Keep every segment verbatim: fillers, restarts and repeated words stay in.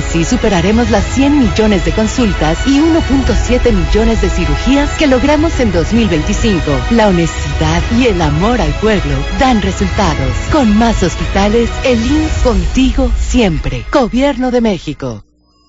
así superaremos las cien millones de consultas y uno punto siete millones de cirugías que logramos en dos mil veinticinco. La honestidad y el amor al pueblo dan resultados. Con más hospitales, el I M S S contigo siempre. Gobierno de México.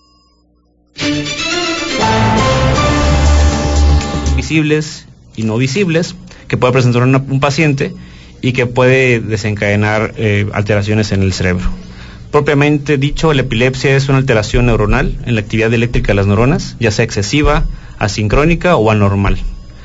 Visibles y no visibles que puede presentar una, un paciente y que puede desencadenar eh, alteraciones en el cerebro. Propiamente dicho, la epilepsia es una alteración neuronal en la actividad eléctrica de las neuronas, ya sea excesiva, asincrónica o anormal.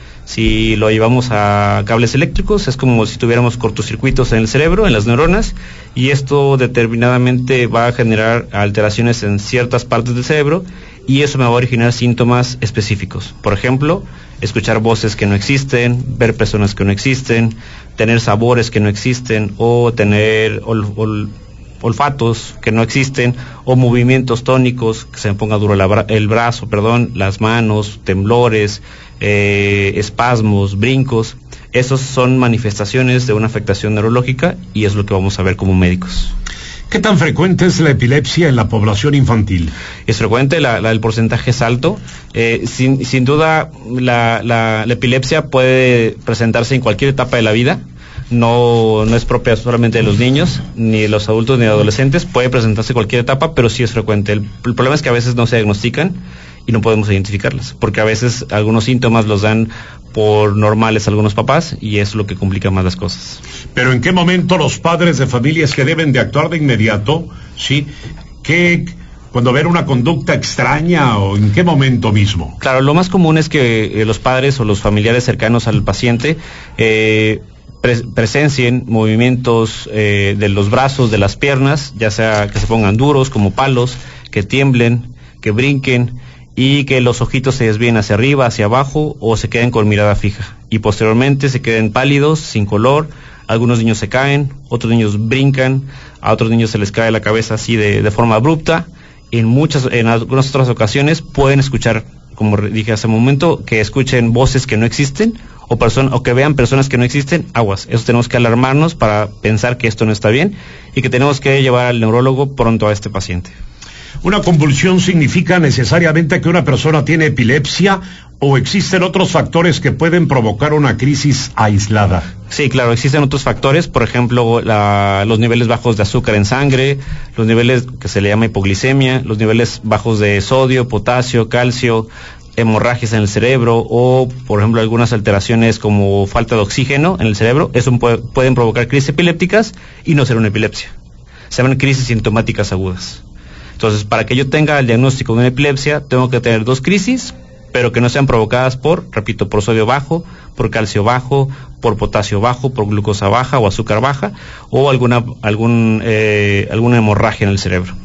Si lo llevamos a cables eléctricos, es como si tuviéramos cortocircuitos en el cerebro, en las neuronas, y esto determinadamente va a generar alteraciones en ciertas partes del cerebro, y eso me va a originar síntomas específicos. Por ejemplo, escuchar voces que no existen, ver personas que no existen, tener sabores que no existen, o tener ol, ol, olfatos que no existen, o movimientos tónicos, que se me ponga duro la, el brazo, perdón, las manos, temblores, eh, espasmos, brincos. Esos son manifestaciones de una afectación neurológica y es lo que vamos a ver como médicos. ¿Qué tan frecuente es la epilepsia en la población infantil? Es frecuente, la, la, el porcentaje es alto. Eh, sin, sin duda, la, la, la epilepsia puede presentarse en cualquier etapa de la vida. No, no es propia solamente de los niños, ni de los adultos, ni de adolescentes. Puede presentarse en cualquier etapa, pero sí es frecuente. El, el problema es que a veces no se diagnostican y no podemos identificarlas, porque a veces algunos síntomas los dan por normales algunos papás y es lo que complica más las cosas. Pero ¿en qué momento los padres de familias que deben de actuar de inmediato, sí, que cuando ver una conducta extraña o en qué momento mismo? Claro, lo más común es que eh, los padres o los familiares cercanos al paciente eh, pre- presencien movimientos eh, de los brazos, de las piernas, ya sea que se pongan duros como palos, que tiemblen, que brinquen, y que los ojitos se desvíen hacia arriba, hacia abajo, o se queden con mirada fija, y posteriormente se queden pálidos, sin color. Algunos niños se caen, otros niños brincan, a otros niños se les cae la cabeza así de, de forma abrupta. En muchas, en algunas otras ocasiones pueden escuchar, como dije hace un momento, que escuchen voces que no existen, o person- o que vean personas que no existen. Aguas, eso tenemos que alarmarnos para pensar que esto no está bien, y que tenemos que llevar al neurólogo pronto a este paciente. ¿Una convulsión significa necesariamente que una persona tiene epilepsia o existen otros factores que pueden provocar una crisis aislada? Sí, claro, existen otros factores, por ejemplo, la, los niveles bajos de azúcar en sangre, los niveles que se le llama hipoglicemia, los niveles bajos de sodio, potasio, calcio, hemorragias en el cerebro o, por ejemplo, algunas alteraciones como falta de oxígeno en el cerebro. Eso puede, pueden provocar crisis epilépticas y no ser una epilepsia. Se llaman crisis sintomáticas agudas. Entonces, para que yo tenga el diagnóstico de una epilepsia, tengo que tener dos crisis, pero que no sean provocadas por, repito, por sodio bajo, por calcio bajo, por potasio bajo, por glucosa baja o azúcar baja, o alguna, algún, eh, alguna hemorragia en el cerebro.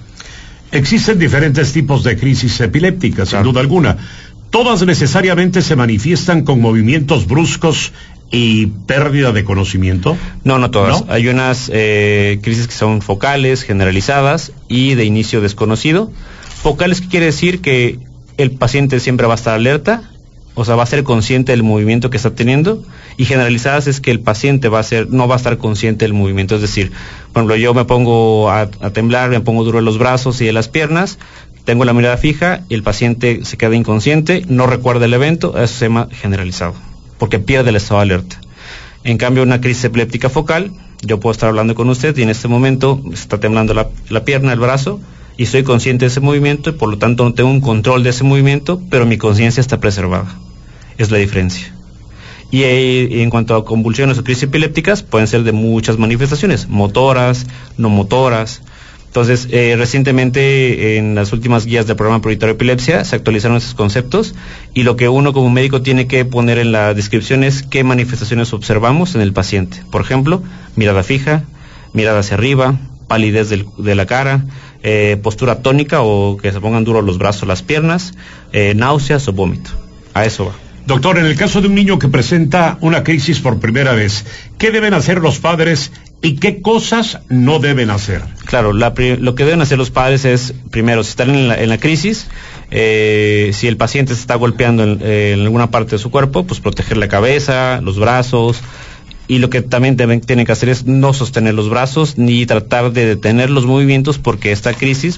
Existen diferentes tipos de crisis epilépticas, claro, sin duda alguna. ¿Todas necesariamente se manifiestan con movimientos bruscos y pérdida de conocimiento? No, no todas. ¿No? Hay unas eh, crisis que son focales, generalizadas y de inicio desconocido. Focales, ¿qué quiere decir? Que el paciente siempre va a estar alerta, o sea, va a ser consciente del movimiento que está teniendo, y generalizadas es que el paciente va a ser, no va a estar consciente del movimiento. Es decir, por ejemplo, yo me pongo a, a temblar, me pongo duro en los brazos y en las piernas, tengo la mirada fija y el paciente se queda inconsciente, no recuerda el evento. Eso se llama generalizado, porque pierde el estado de alerta. En cambio, una crisis epiléptica focal, yo puedo estar hablando con usted y en este momento me está temblando la, la pierna, el brazo, y soy consciente de ese movimiento y por lo tanto no tengo un control de ese movimiento, pero mi conciencia está preservada. Es la diferencia. Y, y en cuanto a convulsiones o crisis epilépticas, pueden ser de muchas manifestaciones, motoras, no motoras. Entonces, eh, recientemente en las últimas guías del programa prioritario de epilepsia se actualizaron esos conceptos y lo que uno como médico tiene que poner en la descripción es qué manifestaciones observamos en el paciente. Por ejemplo, mirada fija, mirada hacia arriba, palidez del, de la cara, eh, postura tónica o que se pongan duros los brazos o las piernas, eh, náuseas o vómito. A eso va. Doctor, en el caso de un niño que presenta una crisis por primera vez, ¿qué deben hacer los padres y qué cosas no deben hacer? Claro, la, lo que deben hacer los padres es, primero, si están en la, en la crisis, eh, si el paciente se está golpeando en, eh, en alguna parte de su cuerpo, pues proteger la cabeza, los brazos, y lo que también deben, tienen que hacer es no sostener los brazos ni tratar de detener los movimientos, porque esta crisis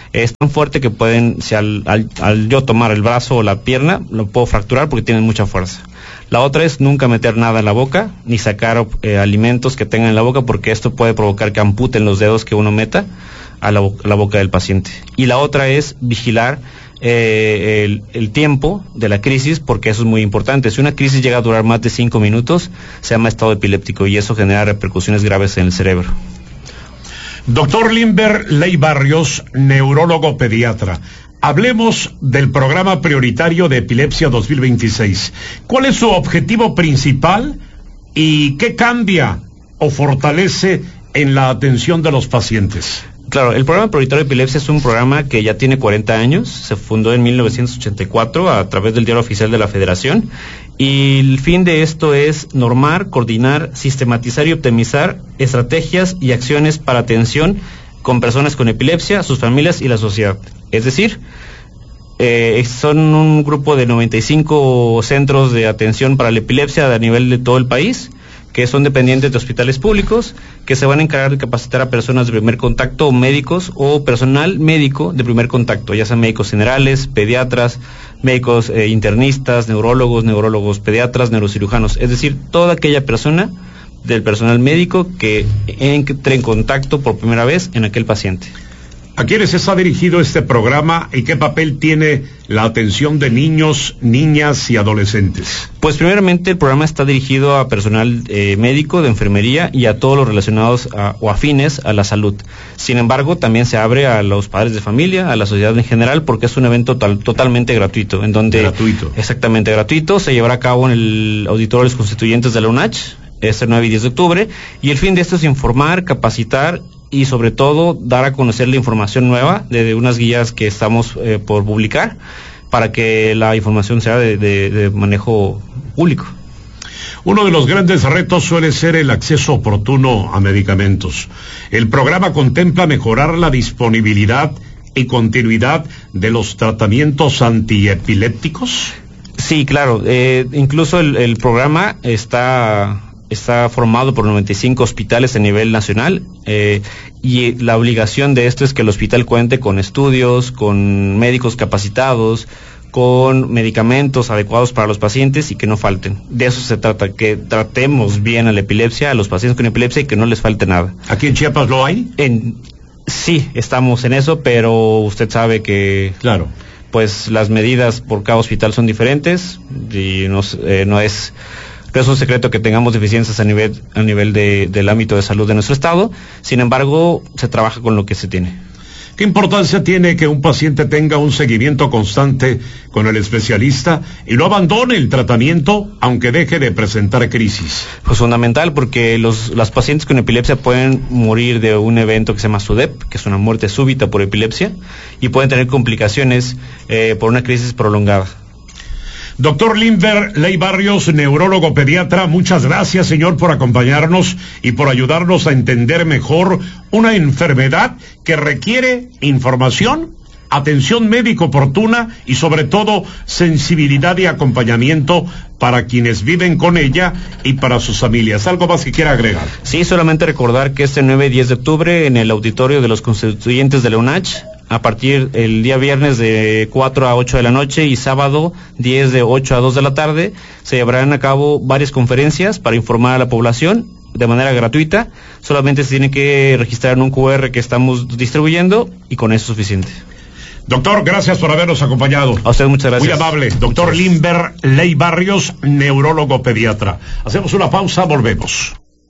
Es tan fuerte que pueden, si al, al, al yo tomar el brazo o la pierna, lo puedo fracturar porque tienen mucha fuerza. La otra es nunca meter nada en la boca, ni sacar eh, alimentos que tengan en la boca, porque esto puede provocar que amputen los dedos que uno meta a la, a la boca del paciente. Y la otra es vigilar eh, el, el tiempo de la crisis, porque eso es muy importante. Si una crisis llega a durar más de cinco minutos, se llama estado epiléptico y eso genera repercusiones graves en el cerebro. Doctor Limber Ley Barrios, neurólogo pediatra. Hablemos del programa prioritario de epilepsia dos mil veintiséis. ¿Cuál es su objetivo principal y qué cambia o fortalece en la atención de los pacientes? Claro, el programa prioritario de epilepsia es un programa que ya tiene cuarenta años, se fundó en mil novecientos ochenta y cuatro a través del Diario Oficial de la Federación, y el fin de esto es normar, coordinar, sistematizar y optimizar estrategias y acciones para atención con personas con epilepsia, sus familias y la sociedad. Es decir, eh, son un grupo de noventa y cinco centros de atención para la epilepsia a nivel de todo el país, que son dependientes de hospitales públicos, que se van a encargar de capacitar a personas de primer contacto, médicos o personal médico de primer contacto, ya sean médicos generales, pediatras, médicos eh, internistas, neurólogos, neurólogos pediatras, neurocirujanos, es decir, toda aquella persona del personal médico que entre en contacto por primera vez en aquel paciente. ¿A quiénes está dirigido este programa y qué papel tiene la atención de niños, niñas y adolescentes? Pues primeramente el programa está dirigido a personal eh, médico, de enfermería y a todos los relacionados a, o afines a la salud. Sin embargo, también se abre a los padres de familia, a la sociedad en general, porque es un evento tal, totalmente gratuito, en donde... Gratuito. Exactamente, gratuito. Se llevará a cabo en el Auditorio de los Constituyentes de la UNACH, este nueve y diez de octubre, y el fin de esto es informar, capacitar y sobre todo dar a conocer la información nueva de, de unas guías que estamos eh, por publicar para que la información sea de, de, de manejo público. Uno de los grandes retos suele ser el acceso oportuno a medicamentos. ¿El programa contempla mejorar la disponibilidad y continuidad de los tratamientos antiepilépticos? Sí, claro. Eh, incluso el, el programa está... está formado por noventa y cinco hospitales a nivel nacional eh, y la obligación de esto es que el hospital cuente con estudios, con médicos capacitados, con medicamentos adecuados para los pacientes y que no falten. De eso se trata, que tratemos bien a la epilepsia, a los pacientes con epilepsia y que no les falte nada. ¿Aquí en Chiapas lo hay? En, sí, estamos en eso, pero usted sabe que... Claro. Pues las medidas por cada hospital son diferentes y no, eh, no es... es un secreto que tengamos deficiencias a nivel a nivel de, del ámbito de salud de nuestro estado. Sin embargo, se trabaja con lo que se tiene. ¿Qué importancia tiene que un paciente tenga un seguimiento constante con el especialista y no abandone el tratamiento aunque deje de presentar crisis? Pues fundamental, porque los las pacientes con epilepsia pueden morir de un evento que se llama SUDEP, que es una muerte súbita por epilepsia, y pueden tener complicaciones eh, por una crisis prolongada. Doctor Limber Ley Barrios, neurólogo pediatra, muchas gracias, señor, por acompañarnos y por ayudarnos a entender mejor una enfermedad que requiere información, atención médica oportuna y sobre todo sensibilidad y acompañamiento para quienes viven con ella y para sus familias. ¿Algo más que quiera agregar? Sí, solamente recordar que este nueve y diez de octubre en el Auditorio de los Constituyentes de la UNACH, a partir el día viernes de cuatro a ocho de la noche y sábado diez de ocho a dos de la tarde, se llevarán a cabo varias conferencias para informar a la población de manera gratuita. Solamente se tiene que registrar en un cu erre que estamos distribuyendo y con eso es suficiente. Doctor, gracias por habernos acompañado. A usted muchas gracias. Muy amable. Doctor Limber Ley Barrios, neurólogo pediatra. Hacemos una pausa, volvemos.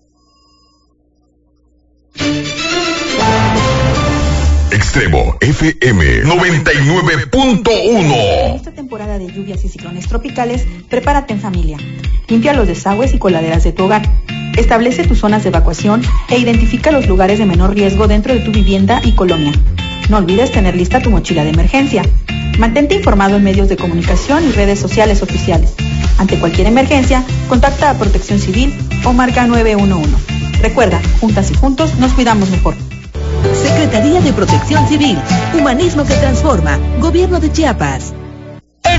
Extremo F M noventa y nueve punto uno. En esta temporada de lluvias y ciclones tropicales, prepárate en familia. Limpia los desagües y coladeras de tu hogar. Establece tus zonas de evacuación e identifica los lugares de menor riesgo dentro de tu vivienda y colonia. No olvides tener lista tu mochila de emergencia. Mantente informado en medios de comunicación y redes sociales oficiales. Ante cualquier emergencia, contacta a Protección Civil o marca nueve uno uno. Recuerda, juntas y juntos nos cuidamos mejor. Secretaría de Protección Civil, Humanismo que Transforma, Gobierno de Chiapas.